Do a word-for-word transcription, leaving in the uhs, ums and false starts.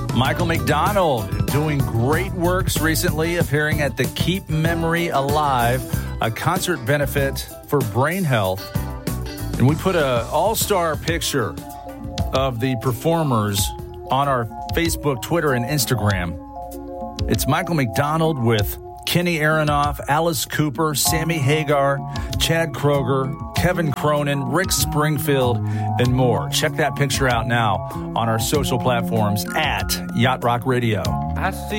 Michael McDonald doing great works recently, appearing at the Keep Memory Alive, a concert benefit for brain health. And we put an all-star picture of the performers on our Facebook, Twitter, and Instagram. It's Michael McDonald with Kenny Aronoff, Alice Cooper, Sammy Hagar, Chad Kroger, Kevin Cronin, Rick Springfield, and more. Check that picture out now on our social platforms at Yacht Rock Radio. I see